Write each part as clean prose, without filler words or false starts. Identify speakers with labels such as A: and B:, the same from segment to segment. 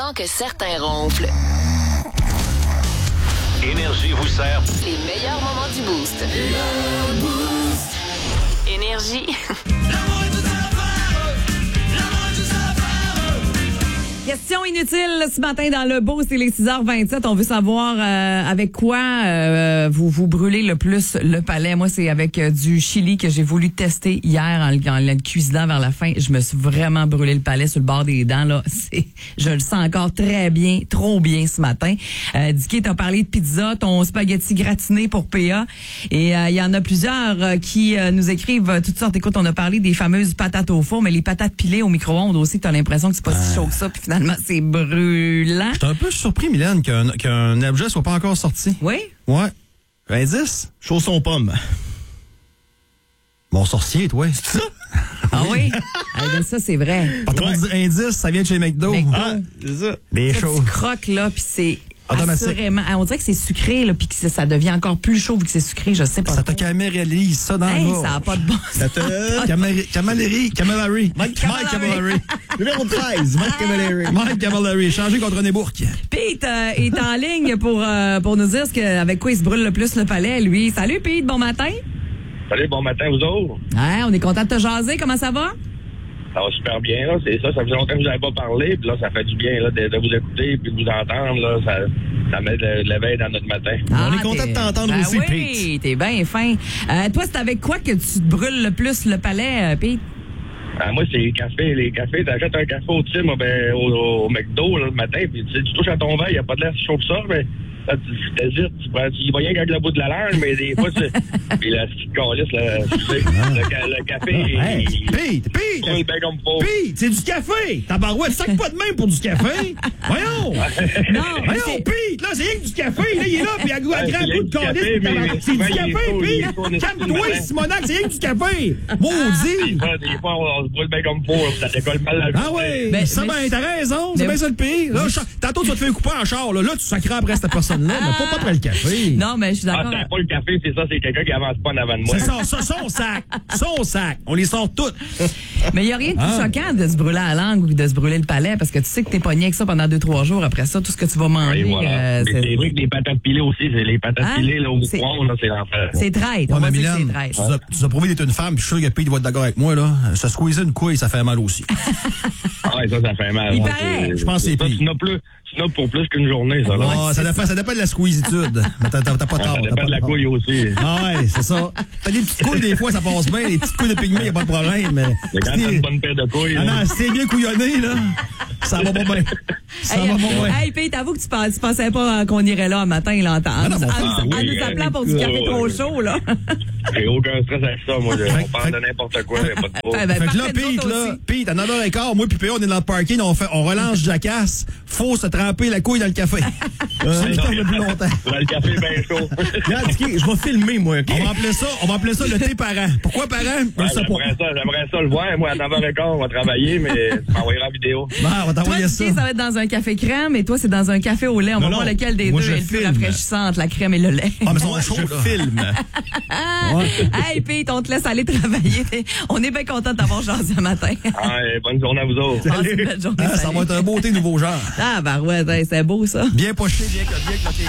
A: avant que certains ronflent.
B: Énergie vous sert
A: Les meilleurs moments du Boost. Énergie.
C: Question inutile ce matin dans le Boost, il est 6h27. On veut savoir avec quoi vous brûlez le plus le palais. Moi, c'est avec du chili que j'ai voulu tester hier en le cuisinant vers la fin. Je me suis vraiment brûlé le palais sur le bord des dents. Là, je le sens encore très bien, trop bien ce matin. Dicky, t'as parlé de pizza, ton spaghetti gratiné pour PA. Et il y en a plusieurs qui nous écrivent toutes sortes. Écoute, on a parlé des fameuses patates au four, mais les patates pilées au micro-ondes aussi, t'as l'impression que c'est pas si chaud que ça. Puis finalement, c'est brûlant.
D: J'étais un peu surpris, Mylène, qu'un objet soit pas encore sorti.
C: Oui?
D: Ouais. Indice? Chausson pomme. Mon sorcier, toi, c'est ça?
C: Ah oui? Ben ça, c'est vrai.
D: Par contre, dire indice, ça vient de chez McDo.
C: Ah,
D: c'est ça. Des
C: ça,
D: choses.
C: tu croques, là, puis c'est
D: automatique.
C: assurément... On dirait que c'est sucré, là, puis que ça devient encore plus chaud vu que c'est sucré, je sais pas.
D: Ça te caméralise ça dans le
C: ça n'a pas de bon sens.
D: Ça te... Camillary. Mike Camillary. Numéro 13, Mike Camillary. Mike Camillary, changé contre René Bourque.
C: Pete est en ligne pour nous dire avec quoi il se brûle le plus le palais, lui. Salut, Pete, bon matin.
E: Salut, bon matin, vous autres.
C: Ouais, on est content de te jaser. Comment ça va?
E: Ça va super bien, là. C'est ça. Ça faisait longtemps que je n'avais pas parlé. Puis là, ça fait du bien, là, de vous écouter puis de vous entendre, là. Ça met de l'éveil dans notre matin.
D: On est content de t'entendre aussi,
C: oui,
D: Pete.
C: T'es bien fin. Toi, c'est avec quoi que tu te brûles le plus le palais, Pete?
E: Moi, c'est les cafés. Les cafés, t'achètes un café au McDo, là, le matin, puis tu touches à ton verre, il n'y a pas de l'air si chaud que ça, mais là, tu t'hésites, tu y vas rien qu'avec le bout de la langue, mais des fois, puis la petite calice, là, le café,
D: Pete!
E: brûle bien comme faut.
D: Pete, c'est du café! Tabarouette, sac pas de main pour du café! Voyons! Voyons, Pete, là, c'est rien que du café! Là, il est là, puis à grand coup de calice, c'est du café, Pete! Calme-toi, Simonac, c'est rien que du café! Maudit!
E: Des fois, on se brûle bien comme faut, ça décolle mal la vie.
D: Ah oui! Ça, t'as raison, c'est bien ça le pire. Là, tantôt, tu vas te faire couper en char, là, tu sacres après cette personne-là, mais pas après le café.
C: Non, mais je suis d'accord.
E: C'est pas le café, c'est ça, c'est quelqu'un qui avance pas en avant de moi.
D: C'est ça, son sac. On les sort toutes.
C: Mais il n'y a rien de plus choquant de se brûler la langue ou de se brûler le palais parce que tu sais que t'es pogné avec ça pendant 2-3 jours. Après ça, tout ce que tu vas manger,
E: voilà. C'est vrai que les patates pilées aussi, c'est les patates pilées là, au micro-ondes, là, c'est l'enfer.
C: C'est traite. On va dire que c'est traite.
D: Tu nous as prouvé d'être une femme, puis je suis sûr que Pete va être d'accord avec moi, là. Se squeezer une couille, ça fait mal aussi.
E: Ça fait mal.
C: Il paraît.
D: Je pense que c'est Pete.
E: Sinon, pour plus qu'une journée, ça.
D: Ça dépend de la squeezitude. T'as pas tort.
E: Ça dépend de la couille aussi.
D: Ah ouais, c'est ça. T'as des petites couilles, des fois, ça passe bien. Les petites couilles de pygmée, y a pas de problème. Mais
E: quand t'as une bonne paire de couilles.
D: Ah non, si t'es bien couillonné, là, ça va pas bien. Ça va pas bien.
C: Hey, Pete, t'avoue que tu pensais pas qu'on irait là un matin, là, en nous appelant pour du café trop chaud, là.
E: J'ai aucun stress avec ça, moi. On parle de n'importe quoi, mais pas de trop.
D: Fait que là, Pete, à 9h15, moi puis PA, on est dans le parking, on relance Jackass. Faut se tremper la couille dans le café. Ça le plus longtemps.
E: Le café est bien chaud.
D: Regarde, je vais filmer, moi. Okay? On va appeler ça le thé parent. Pourquoi parent?
E: J'aimerais ça le voir. Moi, à 9h15, on va travailler, mais tu m'envoyeras la vidéo.
D: On va t'envoyer ça.
C: Ça va être dans un café crème et toi, c'est dans un café au lait. On va voir lequel des deux est le plus rafraîchissant entre la crème et le lait.
D: Ah, mais je filme.
C: Hey, Pete, on te laisse aller travailler. On est bien content de t'avoir jasé ce matin.
E: Bonne journée à vous autres.
C: Belle journée,
D: ça va être un beau thé nouveau genre.
C: Ah, bah ouais, c'est beau, ça.
D: Bien poché, bien cloqué.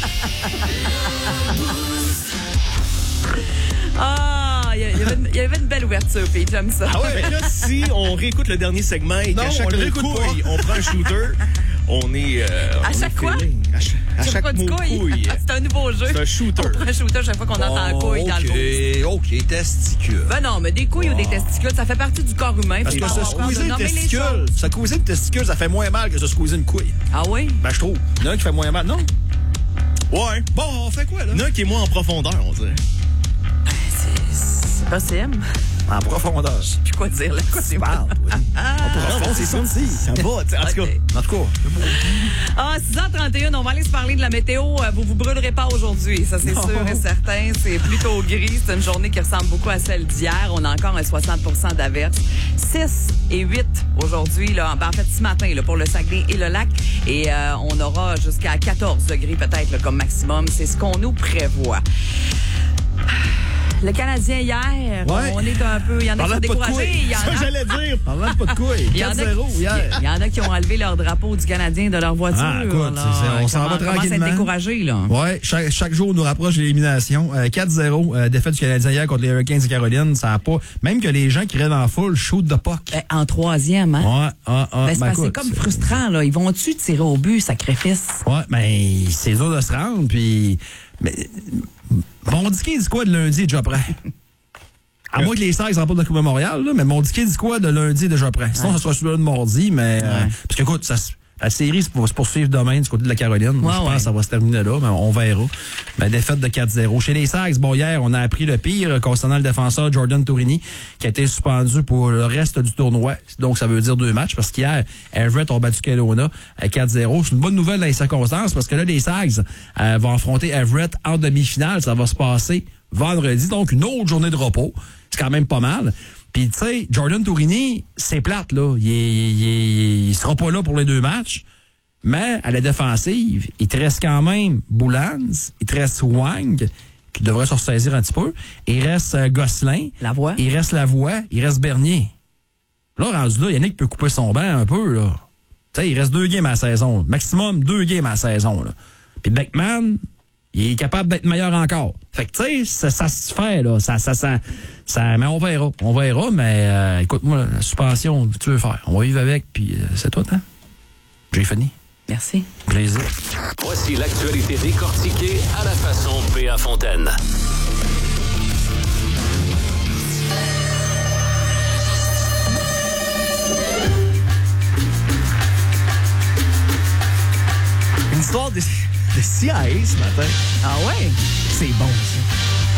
C: Il y avait une belle ouverture, Pete, j'aime ça.
F: Ah ouais, là, si on réécoute le dernier segment et qu'à chaque couille, on prend un shooter, on est...
C: à chaque quoi?
F: À chaque mot couille.
C: C'est un nouveau jeu.
F: C'est un shooter.
C: On prend un shooter chaque fois qu'on entend couille dans le beau.
D: OK, testicules.
C: Ben non, mais des couilles ou des testicules, ça fait partie du corps humain.
D: Parce que se squeezer une testicule, ça fait moins mal que se squeezer une couille.
C: Ah oui?
D: Ben, je trouve. Il y en a un qui fait moins mal, non? Ouais. Bon, on fait quoi, là?
F: Il y en a un qui est moins en profondeur, on dirait.
C: C'est possible.
D: En profondeur.
C: Je sais plus quoi dire, là. Quoi tu parles?
D: C'est sorti. Ça va, en tout cas.
C: Ah, 6h31, on va aller se parler de la météo. Vous brûlerez pas aujourd'hui, ça c'est sûr et certain. C'est plutôt gris. C'est une journée qui ressemble beaucoup à celle d'hier. On a encore un 60% d'averses. 6 et 8 aujourd'hui, là. En fait, ce matin, là, pour le Saguenay et le lac. Et on aura jusqu'à 14 degrés peut-être là, comme maximum. C'est ce qu'on nous prévoit. Le Canadien hier, on est un peu... Il y en a qui sont découragés.
D: Ça, j'allais dire. Parlant de pas de couilles. 4-0 hier.
C: Il y en a qui ont enlevé leur drapeau du Canadien de leur voiture.
D: Ah, écoute, on s'en va tranquillement.
C: On commence à être découragé, là.
D: Oui, chaque jour nous rapproche de l'élimination. 4-0, défaite du Canadien hier contre les Hurricanes de Caroline. Ça n'a pas... Même que les gens qui restent en full shoot de puck.
C: En troisième, hein?
D: Ouais.
C: C'est comme frustrant, là. Ils vont-tu tirer au but, sacrifice?
D: Ouais, mais c'est dur de se rendre, puis... Mondiquet dit quoi de lundi est déjà prêt? À moins que les Sags remportent la Coupe Memorial, là, mais Mondiquet dit quoi de lundi est déjà prêt? Sinon, ça sera celui-là de mardi, mais... parce que, écoute, la série va se poursuivre demain du côté de la Caroline. Je pense que ça va se terminer là, mais on verra. Mais défaite de 4-0. Chez les Sags, hier, on a appris le pire concernant le défenseur Jordan Tourigny, qui a été suspendu pour le reste du tournoi. Donc, ça veut dire 2 matchs, parce qu'hier, Everett ont battu Kelowna à 4-0. C'est une bonne nouvelle dans les circonstances, parce que là, les Sags vont affronter Everett en demi-finale. Ça va se passer vendredi, donc une autre journée de repos. C'est quand même pas mal. Puis, tu sais, Jordan Tourigny, c'est plate, là. Il sera pas là pour les 2 matchs. Mais, à la défensive, il te reste quand même Boulans, il te reste Wang, qui devrait se ressaisir un petit peu. Il reste Gosselin.
C: Lavoie.
D: Il reste Lavoie. Il reste Bernier. Là, rendu là, Yannick peut couper son banc un peu, là. Tu sais, il reste 2 games à la saison. Maximum 2 games à la saison, là. Puis Beckman, il est capable d'être meilleur encore. Fait que, tu sais, ça se fait, là. Mais on verra. Mais écoute-moi, la suspension, tu veux faire. On va vivre avec, puis c'est tout, hein? J'ai fini.
C: Merci.
D: Plaisir.
B: Voici l'actualité décortiquée à la façon P.A. Fontaine.
F: Une histoire de CIA ce matin.
C: Ah ouais?
F: C'est bon, ça.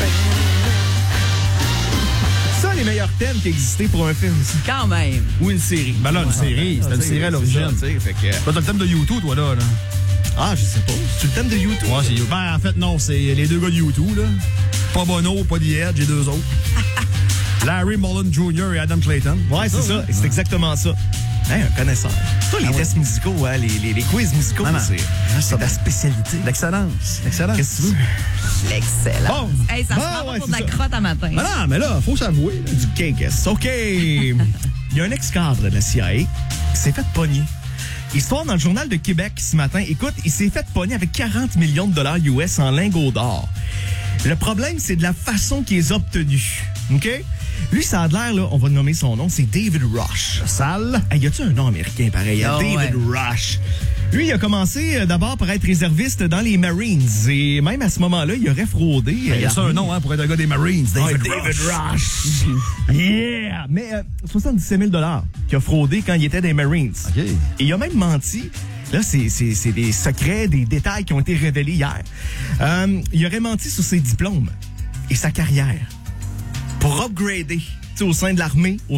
F: Ça, les meilleurs thèmes qui existaient pour un film.
C: Quand même.
F: Ou une série.
D: Ben là, une série. C'était une série à l'origine.
F: Là,
D: t'as le thème de YouTube, toi, là.
F: Ah, je sais pas. C'est le thème de YouTube?
D: Ouais, c'est YouTube. Ben, en fait, non, c'est les 2 gars de YouTube, là. Pas Bono, pas The Edge, j'ai 2 autres. Larry Mullen Jr. et Adam Clayton.
F: Ouais, c'est ça. C'est exactement ça. Hein, un connaisseur. Toi, les tests musicaux, les quiz musicaux, c'est ta spécialité.
D: L'excellence.
F: Qu'est-ce que tu veux?
C: L'excellence.
D: Bon.
C: Hey, ça se prend pour de la crotte à matin.
D: Ben non, mais là, faut s'avouer.
F: Du cake. OK. Il y a un ex-cadre de la CIA qui s'est fait pogner. Histoire dans le Journal de Québec ce matin. Écoute, il s'est fait pogner avec 40 millions de dollars US en lingots d'or. Le problème, c'est de la façon qu'il les a obtenus. OK? Lui, ça a l'air, là, on va nommer son nom, c'est David Rush.
D: Sale.
F: Hey, y a-tu un nom américain pareil? David Rush. Lui, il a commencé d'abord par être réserviste dans les Marines. Et même à ce moment-là, il aurait fraudé.
D: Il y a ça un nom, hein, pour être un gars des Marines. David
F: Rush. Yeah! Mais 77 000 $ qu'il a fraudé quand il était des Marines.
D: OK.
F: Et il a même menti. Là, c'est des secrets, des détails qui ont été révélés hier. Il aurait menti sur ses diplômes et sa carrière pour upgrader au sein de l'armée.